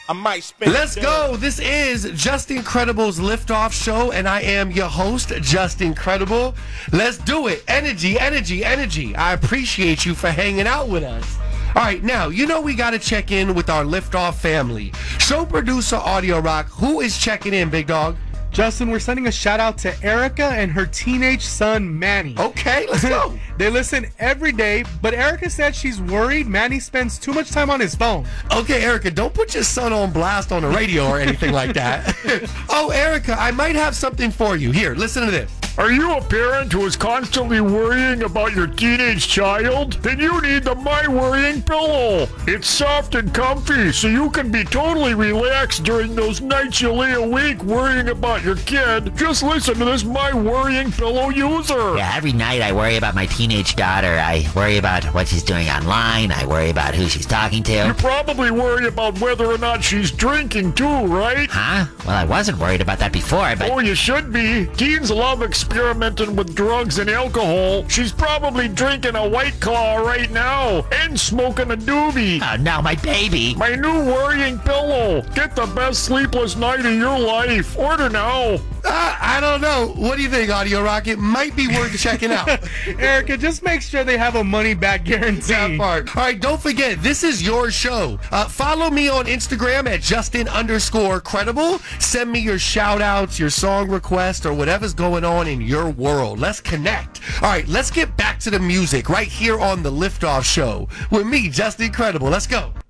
I might spend. Let's go. This is Just Incredible's Liftoff Show, and I am your host, Just Incredible. Let's do it. Energy, energy, energy. I appreciate you for hanging out with us. All right, now, you know we got to check in with our Liftoff family. Show producer Audio Rock, who is checking in, big dog? Justin, we're sending a shout out to Erica and her teenage son, Manny. Okay, let's go. They listen every day, but Erica said she's worried Manny spends too much time on his phone. Okay, Erica, don't put your son on blast on the radio or anything like that. Oh, Erica, I might have something for you. Here, listen to this. Are you a parent who is constantly worrying about your teenage child? Then you need the My Worrying Pillow. It's soft and comfy, so you can be totally relaxed during those nights you lay awake worrying about your kid. Just listen to this My Worrying Pillow user. Yeah, every night I worry about my teenage daughter. I worry about what she's doing online. I worry about who she's talking to. You probably worry about whether or not she's drinking too, right? Huh? Well, I wasn't worried about that before, but... Oh, you should be. Teens love experimenting with drugs and alcohol. She's probably drinking a White Claw right now and smoking a doobie. Oh, no, my baby. My new worrying pillow. Get the best sleepless night of your life. Order now. I don't know. What do you think, Audio Rock? It might be worth checking out. Erica, just make sure they have a money-back guarantee. That part. All right, don't forget, this is your show. Follow me on Instagram at Justin_credible. Send me your shout-outs, your song requests, or whatever's going on in your world. Let's connect. All right, let's get back to the music right here on the Liftoff Show with me, Justin Credible. Let's go.